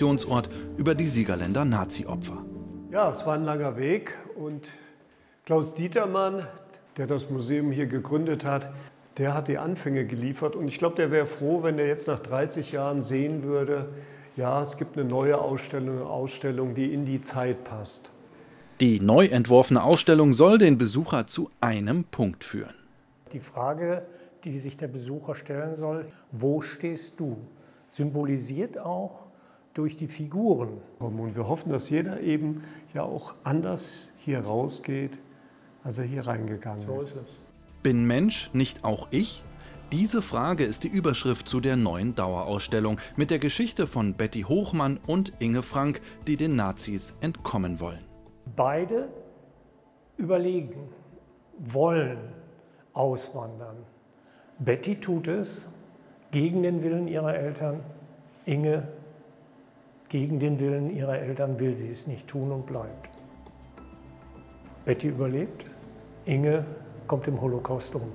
Informationsort über die Siegerländer Nazi-Opfer. Ja, es war ein langer Weg und Klaus Dietermann, der das Museum hier gegründet hat, der hat die Anfänge geliefert. Und ich glaube, der wäre froh, wenn er jetzt nach 30 Jahren sehen würde, ja, es gibt eine neue Ausstellung, die in die Zeit passt. Die neu entworfene Ausstellung soll den Besucher zu einem Punkt führen. Die Frage, die sich der Besucher stellen soll, wo stehst du? Symbolisiert auch durch die Figuren. Und wir hoffen, dass jeder eben ja auch anders hier rausgeht, als er hier reingegangen ist. So ist es. Bin Mensch nicht auch ich? Diese Frage ist die Überschrift zu der neuen Dauerausstellung mit der Geschichte von Betty Hochmann und Inge Frank, die den Nazis entkommen wollen. Beide überlegen, wollen auswandern. Betty tut es gegen den Willen ihrer Eltern. Inge, gegen den Willen ihrer Eltern, will sie es nicht tun und bleibt. Betty überlebt, Inge kommt im Holocaust um.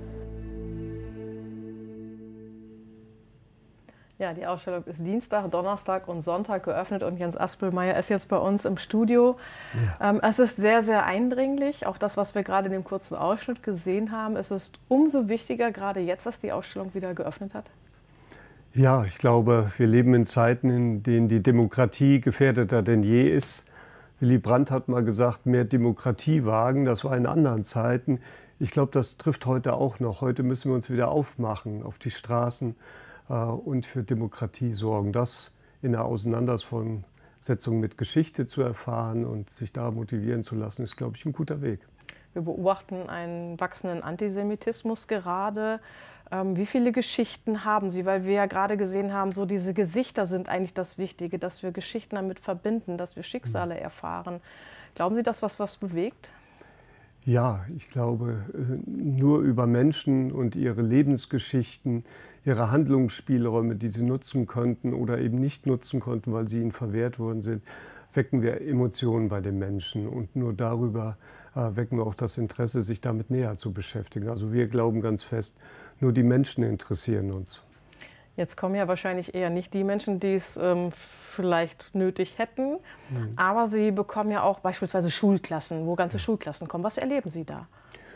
Ja, die Ausstellung ist Dienstag, Donnerstag und Sonntag geöffnet und Jens Aspelmeier ist jetzt bei uns im Studio. Ja. Es ist sehr, sehr eindringlich, auch das, was wir gerade in dem kurzen Ausschnitt gesehen haben. Es ist umso wichtiger, gerade jetzt, dass die Ausstellung wieder geöffnet hat. Ja, ich glaube, wir leben in Zeiten, in denen die Demokratie gefährdeter denn je ist. Willy Brandt hat mal gesagt, mehr Demokratie wagen, das war in anderen Zeiten. Ich glaube, das trifft heute auch noch. Heute müssen wir uns wieder aufmachen auf die Straßen und für Demokratie sorgen. Das in der Auseinandersetzung mit Geschichte zu erfahren und sich da motivieren zu lassen, ist, glaube ich, ein guter Weg. Wir beobachten einen wachsenden Antisemitismus gerade. Wie viele Geschichten haben Sie? Weil wir ja gerade gesehen haben, so diese Gesichter sind eigentlich das Wichtige, dass wir Geschichten damit verbinden, dass wir Schicksale erfahren. Glauben Sie, dass was bewegt? Ja, ich glaube, nur über Menschen und ihre Lebensgeschichten, ihre Handlungsspielräume, die sie nutzen könnten oder eben nicht nutzen konnten, weil sie ihnen verwehrt worden sind, wecken wir Emotionen bei den Menschen. Und nur darüber wecken wir auch das Interesse, sich damit näher zu beschäftigen. Also wir glauben ganz fest, nur die Menschen interessieren uns. Jetzt kommen ja wahrscheinlich eher nicht die Menschen, die es vielleicht nötig hätten, aber Sie bekommen ja auch beispielsweise Schulklassen, wo ganze Schulklassen kommen. Was erleben Sie da?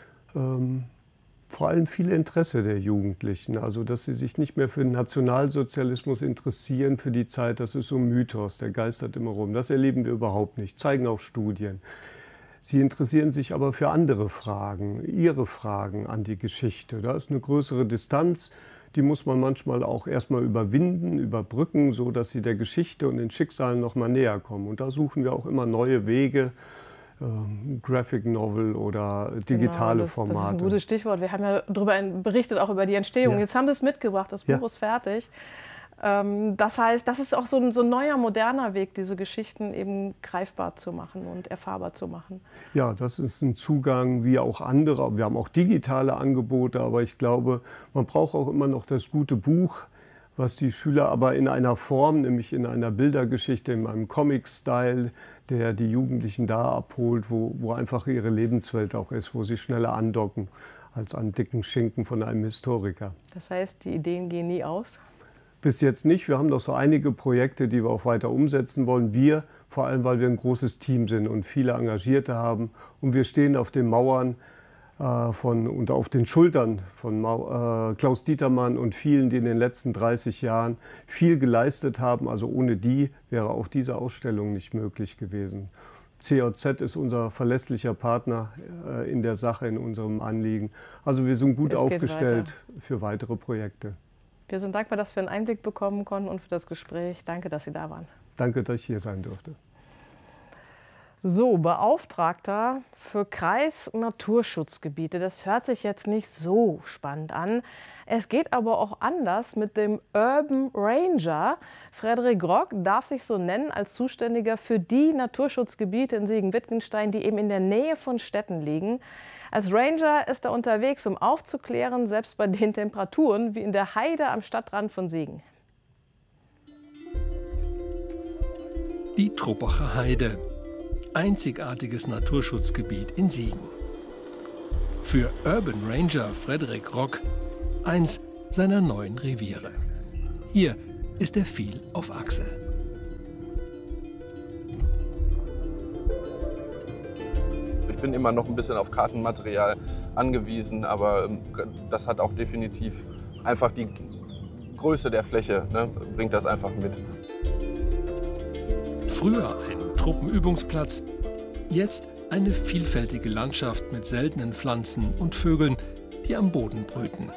Vor allem viel Interesse der Jugendlichen, also dass sie sich nicht mehr für den Nationalsozialismus interessieren, für die Zeit, das ist so ein Mythos, der geistert immer rum. Das erleben wir überhaupt nicht, zeigen auch Studien. Sie interessieren sich aber für andere Fragen, ihre Fragen an die Geschichte. Da ist eine größere Distanz. Die muss man manchmal auch erstmal überwinden, überbrücken, so dass sie der Geschichte und den Schicksalen noch mal näher kommen. Und da suchen wir auch immer neue Wege, Graphic Novel oder digitale Formate. Das ist ein gutes Stichwort. Wir haben ja darüber berichtet, auch über die Entstehung. Ja. Jetzt haben wir es mitgebracht, das Buch ist fertig. Das heißt, das ist auch so ein neuer, moderner Weg, diese Geschichten eben greifbar zu machen und erfahrbar zu machen. Ja, das ist ein Zugang wie auch andere. Wir haben auch digitale Angebote, aber ich glaube, man braucht auch immer noch das gute Buch, was die Schüler aber in einer Form, nämlich in einer Bildergeschichte, in einem Comic-Style, der die Jugendlichen da abholt, wo einfach ihre Lebenswelt auch ist, wo sie schneller andocken als an dicken Schinken von einem Historiker. Das heißt, die Ideen gehen nie aus? Bis jetzt nicht. Wir haben noch so einige Projekte, die wir auch weiter umsetzen wollen. Wir, vor allem, weil wir ein großes Team sind und viele Engagierte haben. Und wir stehen auf den Mauern und auf den Schultern von Klaus Dietermann und vielen, die in den letzten 30 Jahren viel geleistet haben. Also ohne die wäre auch diese Ausstellung nicht möglich gewesen. COZ ist unser verlässlicher Partner in der Sache, in unserem Anliegen. Also wir sind gut aufgestellt für weitere Projekte. Wir sind dankbar, dass wir einen Einblick bekommen konnten und für das Gespräch. Danke, dass Sie da waren. Danke, dass ich hier sein durfte. So, Beauftragter für Kreis-Naturschutzgebiete. Das hört sich jetzt nicht so spannend an. Es geht aber auch anders mit dem Urban Ranger. Frederik Rock darf sich so nennen als Zuständiger für die Naturschutzgebiete in Siegen-Wittgenstein, die eben in der Nähe von Städten liegen. Als Ranger ist er unterwegs, um aufzuklären, selbst bei den Temperaturen wie in der Heide am Stadtrand von Siegen. Die Truppacher Heide. Einzigartiges Naturschutzgebiet in Siegen. Für Urban Ranger Frederik Rock eins seiner neuen Reviere. Hier ist er viel auf Achse. bin immer noch ein bisschen auf Kartenmaterial angewiesen, aber das hat auch definitiv einfach die Größe der Fläche, ne, bringt das einfach mit. Früher ein Truppenübungsplatz, jetzt eine vielfältige Landschaft mit seltenen Pflanzen und Vögeln, die am Boden brüten.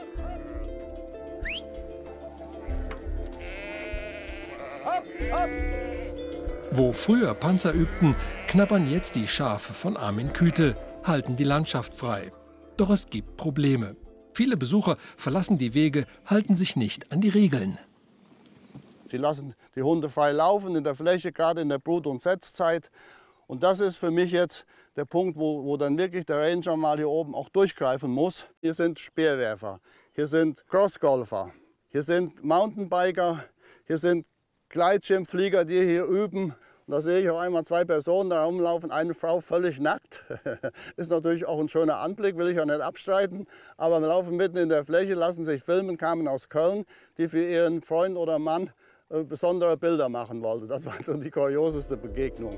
Wo früher Panzer übten, knabbern jetzt die Schafe von Armin Küte, halten die Landschaft frei. Doch es gibt Probleme. Viele Besucher verlassen die Wege, halten sich nicht an die Regeln. Sie lassen die Hunde frei laufen in der Fläche, gerade in der Brut- und Setzzeit. Und das ist für mich jetzt der Punkt, wo dann wirklich der Ranger mal hier oben auch durchgreifen muss. Hier sind Speerwerfer, hier sind Crossgolfer, hier sind Mountainbiker, hier sind Gleitschirmflieger, die hier üben. Und da sehe ich auch einmal 2 Personen da rumlaufen, eine Frau völlig nackt. Ist natürlich auch ein schöner Anblick, will ich ja nicht abstreiten. Aber wir laufen mitten in der Fläche, lassen sich filmen, kamen aus Köln, die für ihren Freund oder Mann besondere Bilder machen wollten. Das war so die kurioseste Begegnung.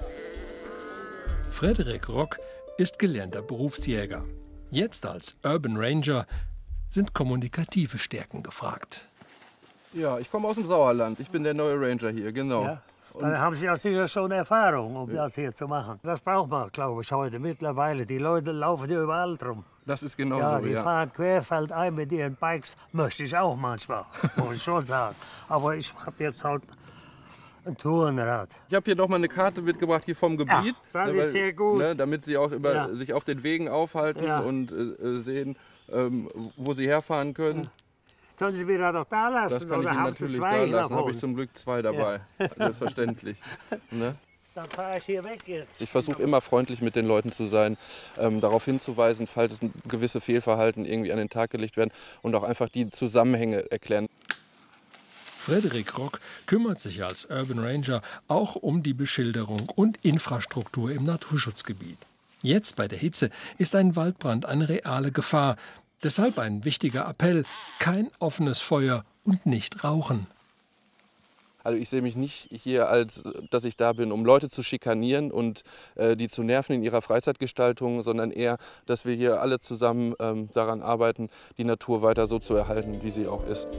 Frederik Rock ist gelernter Berufsjäger. Jetzt als Urban Ranger sind kommunikative Stärken gefragt. Ja, ich komme aus dem Sauerland. Ich bin der neue Ranger hier, genau. Ja. Dann haben Sie sicher schon Erfahrung, um das hier zu machen. Das braucht man, glaube ich, heute mittlerweile. Die Leute laufen ja überall drum. Das ist genau Ja, so, die ja. fahren querfeldein mit ihren Bikes. Möchte ich auch manchmal, muss ich schon sagen. Aber ich habe jetzt halt ein Tourenrad. Ich habe hier noch mal eine Karte mitgebracht hier vom Gebiet. Ja, das ist sehr gut. Ne, damit Sie auch sich auf den Wegen aufhalten und sehen, wo Sie herfahren können. Können Sie mir das doch da lassen? Das kann ich oder Ihnen haben Sie natürlich 2 da lassen. davon? Habe ich zum Glück 2 dabei. Selbstverständlich. Ne? Dann fahre ich hier weg jetzt. Ich versuche immer freundlich mit den Leuten zu sein, darauf hinzuweisen, falls gewisse Fehlverhalten irgendwie an den Tag gelegt werden und auch einfach die Zusammenhänge erklären. Frederik Rock kümmert sich als Urban Ranger auch um die Beschilderung und Infrastruktur im Naturschutzgebiet. Jetzt bei der Hitze ist ein Waldbrand eine reale Gefahr. Deshalb ein wichtiger Appell: kein offenes Feuer und nicht rauchen. Also ich sehe mich nicht hier, als dass ich da bin, um Leute zu schikanieren und die zu nerven in ihrer Freizeitgestaltung, sondern eher, dass wir hier alle zusammen daran arbeiten, die Natur weiter so zu erhalten, wie sie auch ist.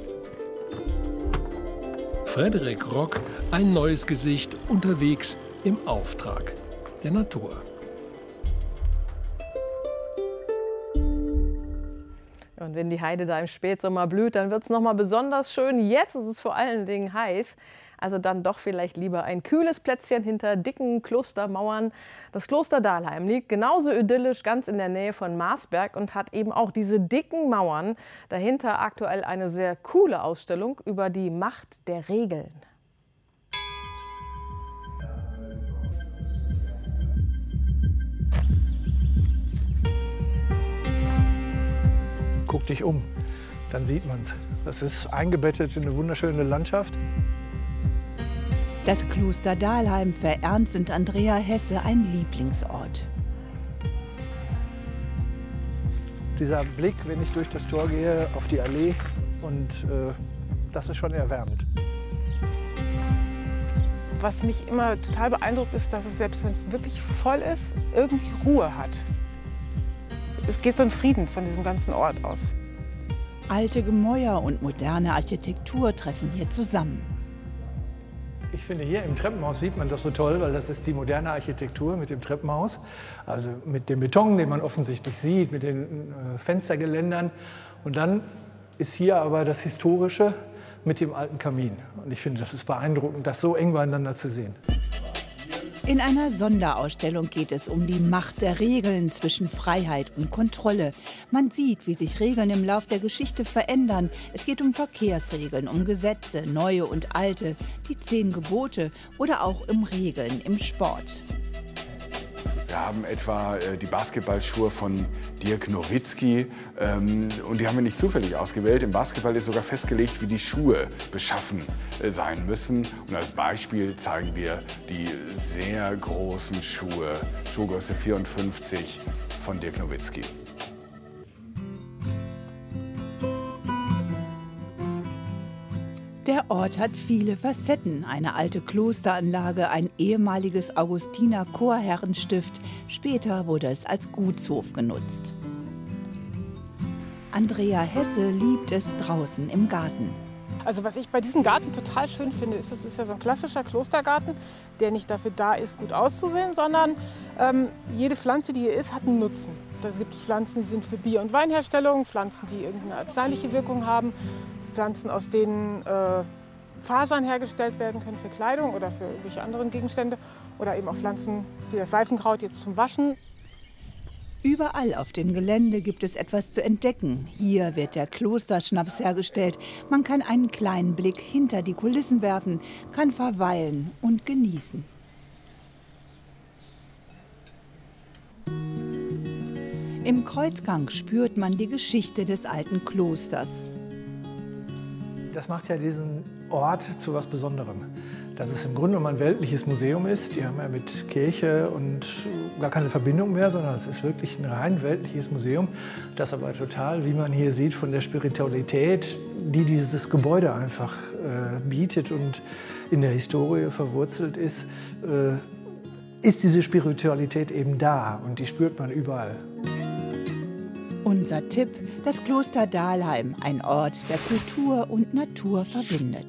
Frederik Rock, ein neues Gesicht unterwegs im Auftrag der Natur. Und wenn die Heide da im Spätsommer blüht, dann wird es noch mal besonders schön. Jetzt ist es vor allen Dingen heiß. Also dann doch vielleicht lieber ein kühles Plätzchen hinter dicken Klostermauern. Das Kloster Dahlheim liegt genauso idyllisch ganz in der Nähe von Marsberg und hat eben auch diese dicken Mauern. Dahinter aktuell eine sehr coole Ausstellung über die Macht der Regeln. Guck dich um, dann sieht man's. Das ist eingebettet in eine wunderschöne Landschaft. Das Kloster Dahlheim für Ernst und Andrea Hesse ein Lieblingsort. Dieser Blick, wenn ich durch das Tor gehe, auf die Allee, und das ist schon erwärmend. Was mich immer total beeindruckt, ist, dass es, selbst wenn es wirklich voll ist, irgendwie Ruhe hat. Es geht so ein Frieden von diesem ganzen Ort aus. Alte Gemäuer und moderne Architektur treffen hier zusammen. Ich finde, hier im Treppenhaus sieht man das so toll, weil das ist die moderne Architektur mit dem Treppenhaus. Also mit dem Beton, den man offensichtlich sieht, mit den Fenstergeländern. Und dann ist hier aber das Historische mit dem alten Kamin. Und ich finde, das ist beeindruckend, das so eng beieinander zu sehen. In einer Sonderausstellung geht es um die Macht der Regeln zwischen Freiheit und Kontrolle. Man sieht, wie sich Regeln im Lauf der Geschichte verändern. Es geht um Verkehrsregeln, um Gesetze, neue und alte, die 10 Gebote oder auch um Regeln im Sport. Wir haben etwa die Basketballschuhe von Dirk Nowitzki und die haben wir nicht zufällig ausgewählt. Im Basketball ist sogar festgelegt, wie die Schuhe beschaffen sein müssen. Und als Beispiel zeigen wir die sehr großen Schuhe, Schuhgröße 54 von Dirk Nowitzki. Der Ort hat viele Facetten. Eine alte Klosteranlage, ein ehemaliges Augustiner-Chorherrenstift. Später wurde es als Gutshof genutzt. Andrea Hesse liebt es draußen im Garten. Also was ich bei diesem Garten total schön finde, ist, es ist ja so ein klassischer Klostergarten, der nicht dafür da ist, gut auszusehen, sondern jede Pflanze, die hier ist, hat einen Nutzen. Da gibt es Pflanzen, die sind für Bier- und Weinherstellung, Pflanzen, die irgendeine arzneiliche Wirkung haben, Pflanzen, aus denen Fasern hergestellt werden können für Kleidung oder für irgendwelche anderen Gegenstände oder eben auch Pflanzen wie das Seifenkraut jetzt zum Waschen. Überall auf dem Gelände gibt es etwas zu entdecken. Hier wird der Klosterschnaps hergestellt. Man kann einen kleinen Blick hinter die Kulissen werfen, kann verweilen und genießen. Im Kreuzgang spürt man die Geschichte des alten Klosters. Das macht ja diesen Ort zu was Besonderem. Dass es im Grunde genommen ein weltliches Museum ist. Die haben ja mit Kirche und gar keine Verbindung mehr, sondern es ist wirklich ein rein weltliches Museum, das aber total, wie man hier sieht, von der Spiritualität, die dieses Gebäude einfach bietet und in der Historie verwurzelt ist, ist diese Spiritualität eben da und die spürt man überall. Unser Tipp: das Kloster Dahlheim, ein Ort, der Kultur und Natur verbindet.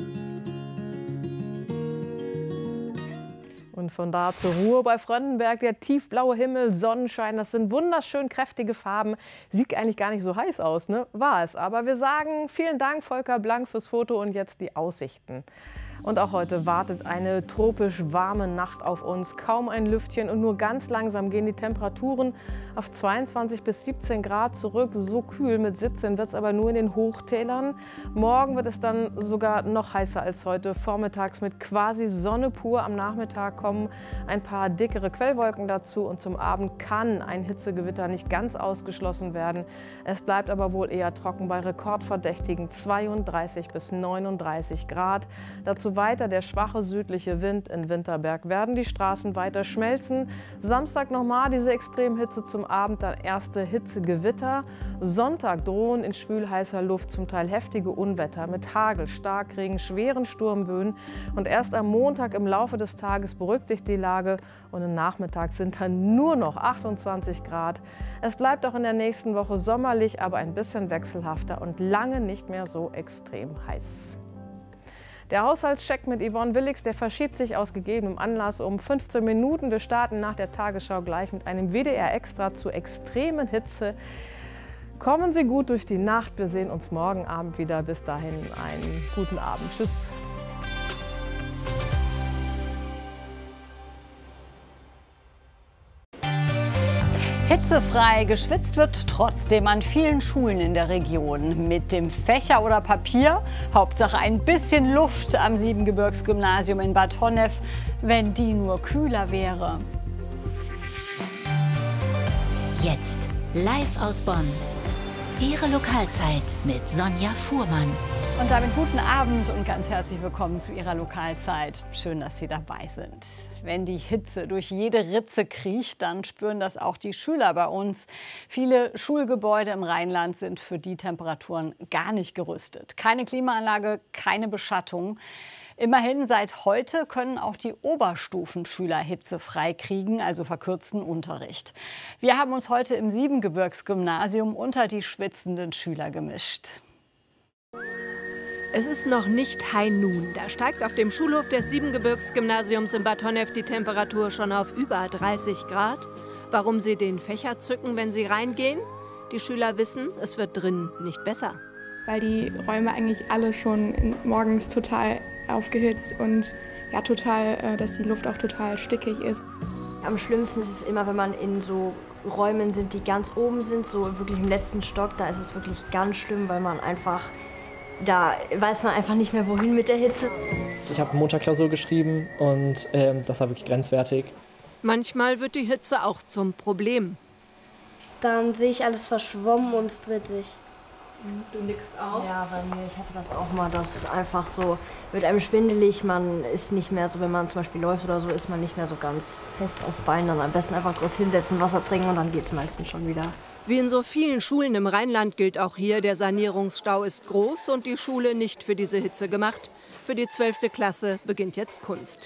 Und von da zur Ruhe bei Fröndenberg, der tiefblaue Himmel, Sonnenschein, das sind wunderschön kräftige Farben. Sieht eigentlich gar nicht so heiß aus, ne? War es. Aber wir sagen vielen Dank, Volker Blank, fürs Foto und jetzt die Aussichten. Und auch heute wartet eine tropisch warme Nacht auf uns. Kaum ein Lüftchen und nur ganz langsam gehen die Temperaturen auf 22 bis 17 Grad zurück. So kühl mit 17 wird es aber nur in den Hochtälern. Morgen wird es dann sogar noch heißer als heute. Vormittags mit quasi Sonne pur. Am Nachmittag kommen ein paar dickere Quellwolken dazu. Und zum Abend kann ein Hitzegewitter nicht ganz ausgeschlossen werden. Es bleibt aber wohl eher trocken bei rekordverdächtigen 32 bis 39 Grad. Dazu weiter der schwache südliche Wind. In Winterberg werden die Straßen weiter schmelzen. Samstag nochmal diese Extremhitze, zum Abend dann erste Hitzegewitter. Sonntag drohen in schwül-heißer Luft zum Teil heftige Unwetter mit Hagel, Starkregen, schweren Sturmböen. Und erst am Montag im Laufe des Tages beruhigt sich die Lage und im Nachmittag sind dann nur noch 28 Grad. Es bleibt auch in der nächsten Woche sommerlich, aber ein bisschen wechselhafter und lange nicht mehr so extrem heiß. Der Haushaltscheck mit Yvonne Willigs, der verschiebt sich aus gegebenem Anlass um 15 Minuten. Wir starten nach der Tagesschau gleich mit einem WDR-Extra zur extremen Hitze. Kommen Sie gut durch die Nacht. Wir sehen uns morgen Abend wieder. Bis dahin einen guten Abend. Tschüss. Hitzefrei geschwitzt wird trotzdem an vielen Schulen in der Region. Mit dem Fächer oder Papier, Hauptsache ein bisschen Luft am Siebengebirgsgymnasium in Bad Honnef, wenn die nur kühler wäre. Jetzt live aus Bonn. Ihre Lokalzeit mit Sonja Fuhrmann. Und damit guten Abend und ganz herzlich willkommen zu Ihrer Lokalzeit. Schön, dass Sie dabei sind. Wenn die Hitze durch jede Ritze kriecht, dann spüren das auch die Schüler bei uns. Viele Schulgebäude im Rheinland sind für die Temperaturen gar nicht gerüstet. Keine Klimaanlage, keine Beschattung. Immerhin seit heute können auch die Oberstufenschüler hitzefrei kriegen, also verkürzten Unterricht. Wir haben uns heute im Siebengebirgsgymnasium unter die schwitzenden Schüler gemischt. Es ist noch nicht High Noon. Da steigt auf dem Schulhof des Siebengebirgsgymnasiums in Bad Honnef die Temperatur schon auf über 30 Grad. Warum sie den Fächer zücken, wenn sie reingehen? Die Schüler wissen, es wird drin nicht besser. Weil die Räume eigentlich alle schon morgens total aufgehitzt und ja, dass die Luft auch total stickig ist. Am schlimmsten ist es immer, wenn man in so Räumen sind, die ganz oben sind, so wirklich im letzten Stock. Da ist es wirklich ganz schlimm, weil man einfach da weiß man einfach nicht mehr, wohin mit der Hitze. Ich habe Montagklausur geschrieben und das war wirklich grenzwertig. Manchmal wird die Hitze auch zum Problem. Dann sehe ich alles verschwommen und es dreht sich. Du nickst auch? Ja, bei mir, ich hatte das auch mal, dass einfach so, wird einem schwindelig, man ist nicht mehr so, wenn man zum Beispiel läuft oder so, ist man nicht mehr so ganz fest auf Beinen. Dann am besten einfach kurz hinsetzen, Wasser trinken und dann geht es meistens schon wieder. Wie in so vielen Schulen im Rheinland gilt auch hier, der Sanierungsstau ist groß und die Schule nicht für diese Hitze gemacht. Für die 12. Klasse beginnt jetzt Kunst.